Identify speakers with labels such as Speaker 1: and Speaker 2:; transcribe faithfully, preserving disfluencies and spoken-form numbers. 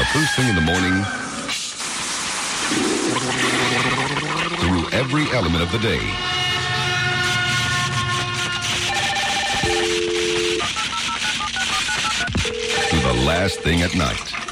Speaker 1: first thing in the morning through every element of the day. To the last thing at night.